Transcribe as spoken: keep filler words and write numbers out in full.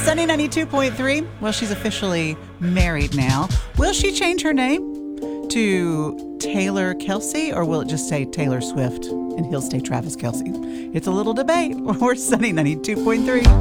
Sunny ninety-two point three. Well, she's officially married now. Will she change her name to Taylor Kelsey, or will it just say Taylor Swift and he'll stay Travis Kelsey? It's a little debate. We're Sunny ninety-two point three.